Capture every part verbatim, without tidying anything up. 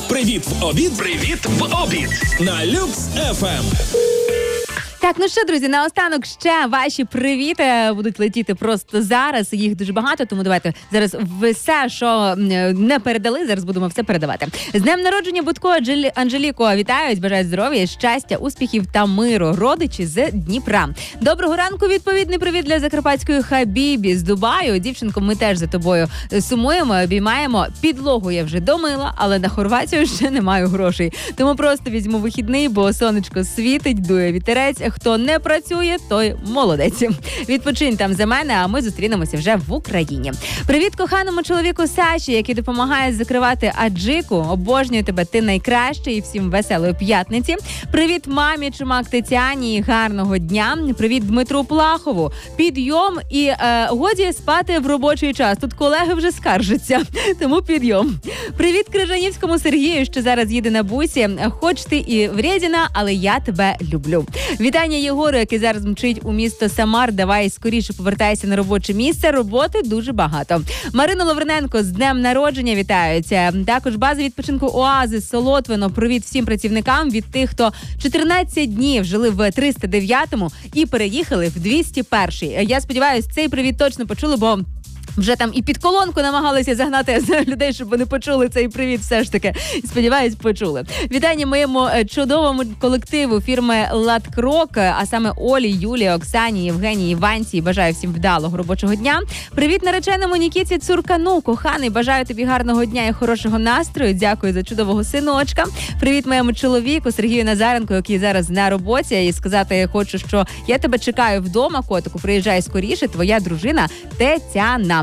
Привіт в обід. Привіт в обід. На Люкс еф ем. Так, ну що, друзі, наостанок ще ваші привіти будуть летіти просто зараз. Їх дуже багато, тому давайте зараз все, що не передали, зараз будемо все передавати. З днем народження Будко Анжелі... Анжеліко вітають, бажають здоров'я, щастя, успіхів та миру. Родичі з Дніпра. Доброго ранку, відповідний привіт для закарпатської Хабібі з Дубаю. Дівчинко, ми теж за тобою сумуємо, обіймаємо. Підлогу я вже домила, але на Хорватію ще не маю грошей. Тому просто візьму вихідний, бо сонечко світить, дує вітерець. Хто не працює, той молодець. Відпочинь там за мене, а ми зустрінемося вже в Україні. Привіт коханому чоловіку Саші, який допомагає закривати аджику. Обожнюю тебе, ти найкращий, і всім веселої п'ятниці. Привіт мамі Чумак Тетяні, гарного дня. Привіт Дмитру Плахову. Підйом і е, годі спати в робочий час. Тут колеги вже скаржаться, тому підйом. Привіт Крижанівському Сергію, що зараз їде на бусі. Хоч ти і вредіна, але я тебе люблю. Вітання Єгору, який зараз мчить у місто Самар. Давай скоріше повертайся на робоче місце. Роботи дуже багато. Марину Лавриненко з днем народження вітаються. Також база відпочинку Оазис Солотвино. Привіт всім працівникам від тих, хто чотирнадцять днів жили в триста дев'ятому і переїхали в двісті перший. Я сподіваюся, цей привіт точно почули, бо вже там і під колонку намагалися загнати людей, щоб вони почули цей привіт все ж таки. Сподіваюсь, почули. Вітання моєму чудовому колективу фірми «Ладкрок», а саме Олі, Юлії, Оксані, Євгенії, Іванці. Бажаю всім вдалого робочого дня. Привіт нареченому Нікіті Цуркану. Коханий, бажаю тобі гарного дня і хорошого настрою. Дякую за чудового синочка. Привіт моєму чоловіку Сергію Назаренко, який зараз на роботі. І сказати хочу, що я тебе чекаю вдома, котику. Приїжджай скоріше, твоя дружина Тетяна.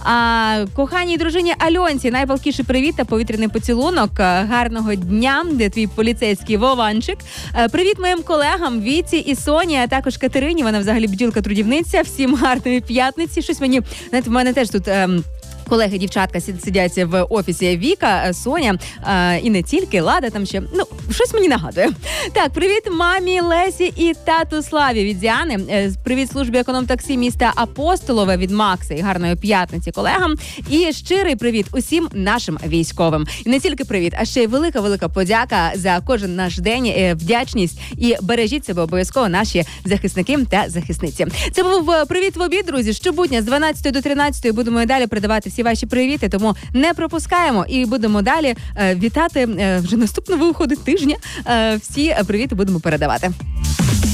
А коханій дружині Альонці найпалкіший привіт та повітряний поцілунок. Гарного дня, де твій поліцейський Вованчик. Привіт моїм колегам Віці і Соні, а також Катерині. Вона взагалі бджілка-трудівниця. Всім гарної п'ятниці. Щось мені, знаєте, в мене теж тут ем, колеги, дівчатка сидять в офісі. Віка, Соня е, і не тільки, Лада там ще. Ну, щось мені нагадує. Так, привіт мамі Лесі і тату Славі від Діани. Е, привіт службі економ-таксі міста Апостолове від Макса і гарної п'ятниці колегам. І щирий привіт усім нашим військовим. І не тільки привіт, а ще й велика-велика подяка за кожен наш день, е, вдячність і бережіть себе обов'язково наші захисники та захисниці. Це був привіт в обід, друзі. Щобудня з дванадцятої до тринадцятої будемо і далі передавати всі ваші привіти, тому не пропускаємо і будемо далі е, вітати е, вже наступного виходу тижня. Е, всі привіти будемо передавати.